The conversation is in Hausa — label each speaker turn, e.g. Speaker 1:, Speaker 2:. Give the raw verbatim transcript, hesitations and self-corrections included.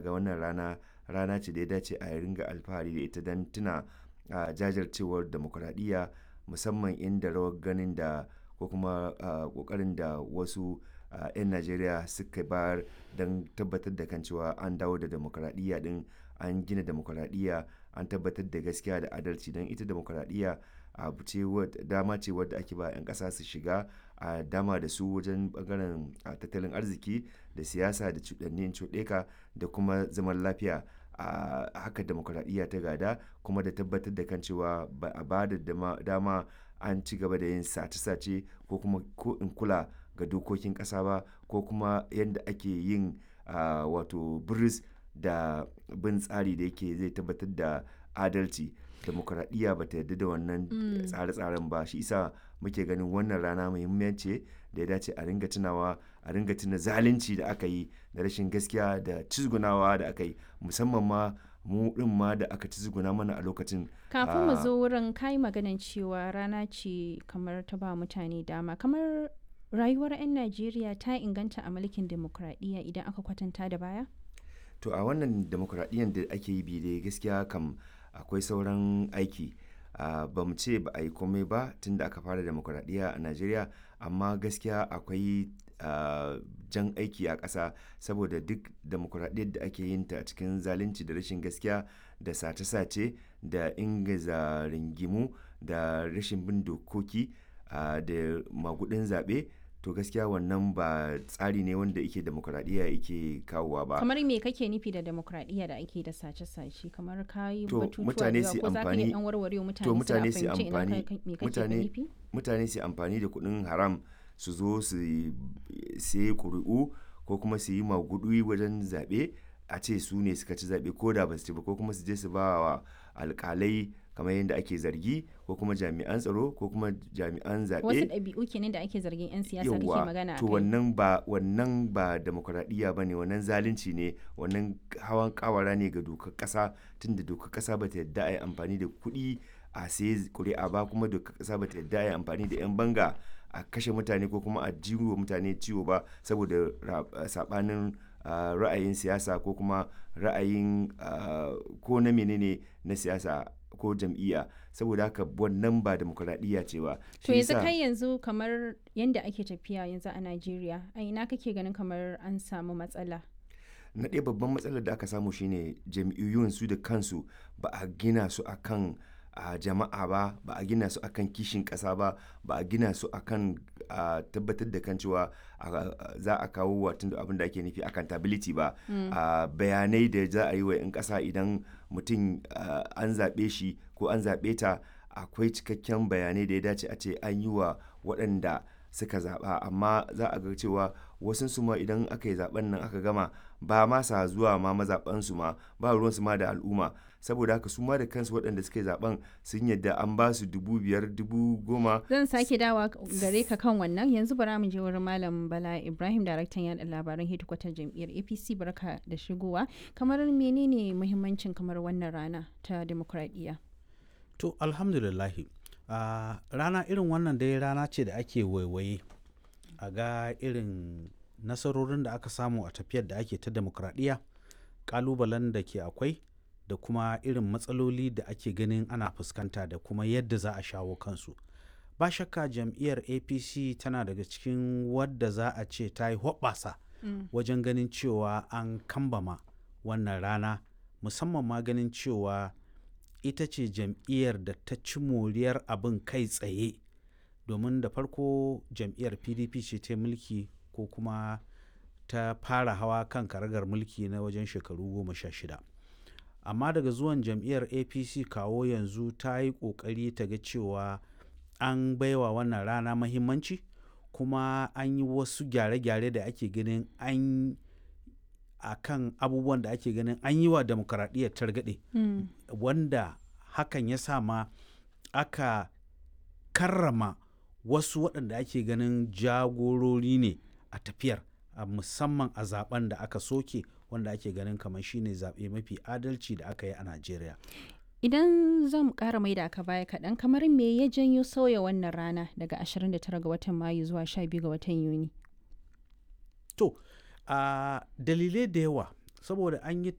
Speaker 1: ga wannan rana rana ce da ya dace a ringa alfahari da ita don tuna uh, jajircewar demokuraɗiyya, musamman inda rawar ganin da ko kuma ƙoƙarin uh, da wasu uh, 'yan Najeriya suka bayar don tabbatar da kan cewa an dawo da demokuraɗiyya din, an gina demokuraɗiyya, an tabbatar da gaskiya da adalci. Don ita demokuraɗiyya abu ce dama ce wadda ake ba 'yan ƙasa su shiga a dama da su wajen ɓangaren tattalin arziki da siyasa da cuɗannin cuɗeka da kuma zaman lafiya. a haka demokuraɗiyya ta gada, kuma da tabbatar da kan cewa ba a ba da dama an ci gaba da yin sace-sace ko kuma ko in kula ga dokokin ƙasa ba, ko kuma yadda ake yin uh, wato biris da bin tsari da yake zai tabbatar da adalci. Demokuraɗiyya ba ta yarda da wannan mm. tsare-tsaren ba, shi isa muke ganin wannan rana muhimmanci da ya dace a ringa tunawa, a ringa tuna zalunci da aka yi da rashin gaskiya da cizgunawa da aka yi, musamman ma mu din ma da aka cizguna mana a lokacin.
Speaker 2: Kafin mu zo wurin kai maganan cewa rana ce kamar ta ba mutane dama, kamar rayuwar 'yan Najeriya ta inganta a mulkin demokuraɗiyya idan aka kwatanta da baya?
Speaker 1: To a wannan demokuraɗiyyar da ake yi bi dai gaskiya kam akwai sauran aiki. Uh, ba mu ce ba a yi komai ba tun da aka fara demokuraɗiyya a Najeriya, amma gaskiya akwai uh, jan aiki a ƙasa, saboda duk demokuraɗiyyar da ake yin ta a cikin zalunci da rashin gaskiya da sace-sace da ingiza ringimu da rashin bin dokoki uh, da magudin zaɓe, to gaskiya wannan ba tsari ne wanda yake demokuraɗiyya yake kawowa ba.
Speaker 2: Kamar me kake nufi da demokuraɗiyya da ake da sace-sace? Kamar kayi
Speaker 1: to
Speaker 2: batutuwa
Speaker 1: mutane
Speaker 2: da
Speaker 1: su
Speaker 2: ko za ka iya dan warware mutane
Speaker 1: to mutane su
Speaker 2: su
Speaker 1: amfani
Speaker 2: mutane
Speaker 1: mutane su amfani da kuɗin haram su zo su sayi ƙuri'u ko kuma su yi maguɗi wajen zaɓe, a ce su ne suka ci zaɓe ko da ba su ci ba, ko kuma su je su ba wa alƙalai kamar yadda ake zargi, ko kuma jami'an tsaro ko kuma jami'an zaɓe
Speaker 2: wasu ɗabi'u kenan da ake zargin 'yan siyasa kake magana a
Speaker 1: kai. To wannan ba wannan ba demokuraɗiyya ba ne, wannan zalunci ne, wannan hawan kawara ne ga dokar ƙasa, tunda dokar ƙasa ba ta yadda a yi amfani da kuɗi a sayi ƙuri'a ba, kuma dokar ƙasa ba ta yadda a yi amfani da 'yan banga a kashe mutane ko kuma a jiwo mutane ciwo ba saboda saɓanin uh, ra'ayin siyasa ko kuma ra'ayin uh, ko na menene na siyasa ko jam'iyya. Saboda haka wannan ba demokuraɗiyya ce ba.
Speaker 2: To yanzu kai yanzu kamar yadda ake tafiya yanzu a Najeriya, a ina kake ganin kamar an samu matsala?
Speaker 1: Na ɗaya babban matsalar da aka samu shine jam'iyyun su da kansu ba a gina su akan a jama'a ba, ba a gina su akan kishin ƙasa ba, ba a gina su akan a tabbatar da kan cewa za a kawo watan abin da ake nufi accountability ba. mm. a bayanai da za a yi wa 'yan ƙasa idan mutum an zaɓe shi ko an zaɓe ta, akwai cikakken bayanai da ya dace a ce an yi wa waɗanda suka zaɓa, amma za a ga cewa wasu su ma idan aka yi zaɓen nan aka gama ba ma sa zuwa ma mazaɓansu ma, ba ruwansu ma da al'umma. Saboda haka su ma da kansu waɗanda suka yi zaɓen sun yadda an ba su dubu biyar dubu goma.
Speaker 2: Zan sake dawa gare ka kan wannan, yanzu bara mu je wurin Malam Bala Ibrahim, daraktan yaɗa labaran hedikwatar jam'iyyar A P C. Barka da shigowa. Kamar menene muhimmancin kamar wannan rana ta demokradiyya?
Speaker 3: To alhamdulillahi, uh, rana irin wannan dai rana ce da ake waiwaye a ga irin nasarorin da aka samu a tafiyar da ake ta demokradiyya, kalubalen da ke akwai, da kuma irin matsaloli da ake ganin ana fuskanta da kuma yadda za a shawo kansu. Ba shakka jam'iyyar A P C tana daga cikin wadda za a ce ta yi hoɓɓasa mm. wajen ganin cewa an kambama wannan rana, musamman ma ganin cewa ita ce jam'iyyar da ta ci moriyar abin kai tsaye, domin da farko jam'iyyar P D P ce ta mulki ko kuma ta fara hawa kan karagar mulki na wajen shekaru goma sha shida. Amma daga zuwan jam'iyyar A P C kawo yanzu ta yi ƙoƙari ta ga cewa an baiwa wannan rana mahimmanci, kuma an yi wasu gyare-gyare da ake ganin an a kan abubuwan da ake ganin an yi wa demokaradiyyar targaɗe, mm. wanda hakan ya sa ma aka karrama wasu waɗanda ake ganin jagorori ne a tafiyar, a musamman a zaben da aka soke, wanda ake ganin kamar shine zaɓe mafi adalci da aka yi a Najeriya.
Speaker 2: Idan zan ƙara mai da aka baya kaɗan, kamar me ya janyo sauya wannan rana daga ashirin da tara ga watan Mayu zuwa sha biyu ga watan Yuni?
Speaker 3: To, uh, dalilai da yawa, saboda an yi